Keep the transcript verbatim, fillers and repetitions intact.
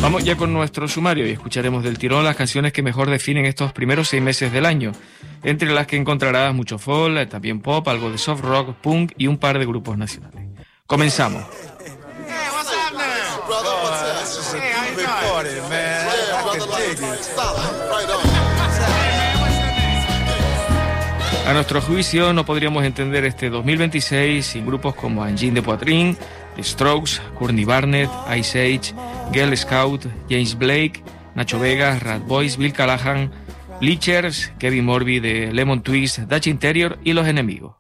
Vamos ya con nuestro sumario y escucharemos del tirón las canciones que mejor definen estos primeros seis meses del año, entre las que encontrarás mucho folk, también pop, algo de soft rock, punk y un par de grupos nacionales. Comenzamos. A nuestro juicio, no podríamos entender este dos mil veintiséis sin grupos como Engine de Poitrine, The Strokes, Courtney Barnett, Ice Age, Girl Scout, James Blake, Nacho Vegas, Rat Boys, Bill Callahan, Bleachers, Kevin Morby de Lemon Twigs, Dutch Interior y Los Enemigos.